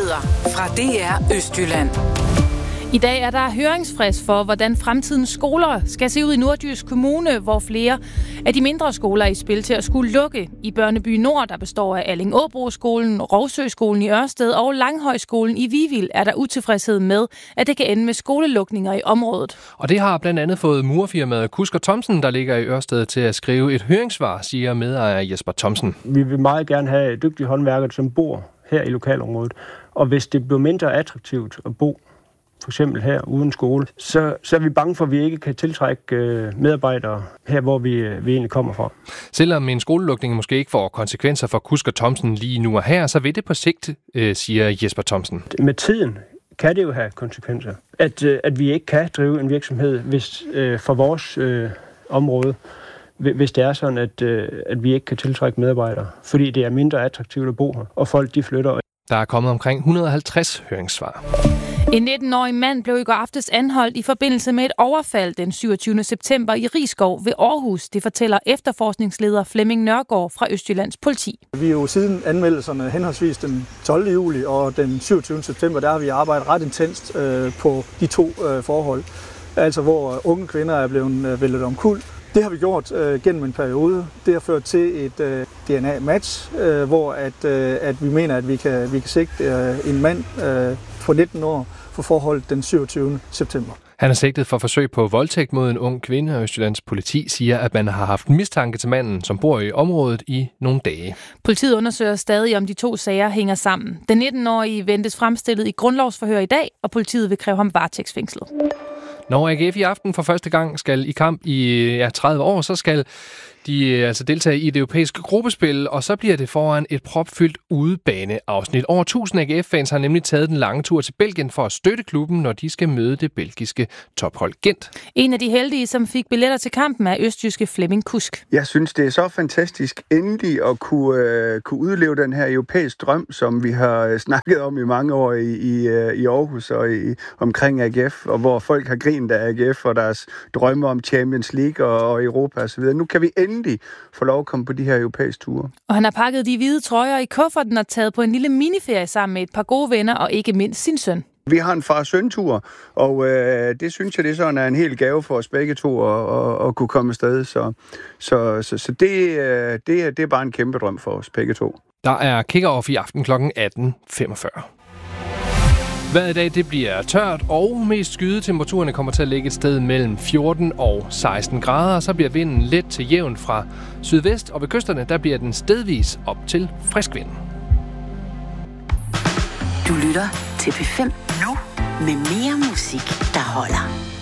Nyheder fra DR Østjylland. I dag er der høringsfrist for, hvordan fremtidens skoler skal se ud i Nordjysk Kommune, hvor flere af de mindre skoler er i spil til at skulle lukke. I Børneby Nord, der består af Alling-Åbro-skolen, Rovsø-skolen i Ørsted og Langhøjskolen i Vivild, er der utilfredshed med, at det kan ende med skolelukninger i området. Og det har blandt andet fået murfirmaet Kusker Thomsen, der ligger i Ørsted, til at skrive et høringssvar, siger medejer Jesper Thomsen. Vi vil meget gerne have dygtige håndværkere, som bor her i lokalområdet. Og hvis det bliver mindre attraktivt at bo for eksempel her uden skole, så er vi bange for, at vi ikke kan tiltrække medarbejdere her, hvor vi egentlig kommer fra. Selvom en skolelukning måske ikke får konsekvenser for Kusker Thomsen lige nu og her, så vil det på sigt, siger Jesper Thomsen. Med tiden kan det jo have konsekvenser. At vi ikke kan drive en virksomhed hvis for vores område, hvis det er sådan, at vi ikke kan tiltrække medarbejdere, fordi det er mindre attraktivt at bo her, og folk de flytter. Der er kommet omkring 150 høringssvar. En 19-årig mand blev i går aftes anholdt i forbindelse med et overfald den 27. september i Risskov ved Aarhus. Det fortæller efterforskningsleder Flemming Nørgaard fra Østjyllands politi. Vi er jo siden anmeldelserne henholdsvis den 12. juli og den 27. september, der har vi arbejdet ret intenst på de to forhold. Altså hvor unge kvinder er blevet væltet omkuld. Det har vi gjort gennem en periode. Det har ført til et DNA-match, hvor at vi mener, at vi kan sigte en mand på 19 år for forhold den 27. september. Han er sigtet for forsøg på voldtægt mod en ung kvinde, og Østjyllands politi siger, at man har haft mistanke til manden, som bor i området i nogle dage. Politiet undersøger stadig, om de to sager hænger sammen. Den 19-årige ventes fremstillet i grundlovsforhør i dag, og politiet vil kræve ham varetægtsfængslet. Når AGF i aften for første gang skal i kamp i 30 år, så skal de altså deltage i det europæiske gruppespil, og så bliver det foran et propfyldt udebaneafsnit. Over 1000 AGF-fans har nemlig taget den lange tur til Belgien for at støtte klubben, når de skal møde det belgiske tophold Gent. En af de heldige, som fik billetter til kampen, er østjyske Flemming Kusk. Jeg synes, det er så fantastisk endelig at kunne udleve den her europæiske drøm, som vi har snakket om i mange år i Aarhus og omkring AGF, og hvor folk har grinet af AGF og deres drømme om Champions League og Europa osv. Nu kan vi endelig få lov at komme på de her europæiske ture. Og han har pakket de hvide trøjer i kufferten og taget på en lille miniferie sammen med et par gode venner og ikke mindst sin søn. Vi har en far-søn-tur, og det synes jeg, det sådan er en hel gave for os begge to at kunne komme afsted. Så det er bare en kæmpe drøm for os begge to. Der er kick-off i aften kl. 18.45. Vejret i dag det bliver tørt, og mest skydetemperaturerne kommer til at ligge et sted mellem 14 og 16 grader. Så bliver vinden let til jævn fra sydvest, og ved kysterne der bliver den stedvis op til frisk vind. Du lytter til P5 nu med mere musik, der holder.